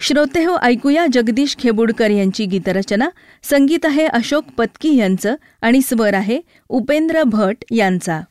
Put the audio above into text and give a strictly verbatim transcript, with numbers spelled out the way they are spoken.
श्रोतेहो, ऐकूया जगदीश खेबुडकर यांची गीतरचना. संगीत आहे अशोक पत्की यांचं आणि स्वर आहे उपेंद्र भट यांचा.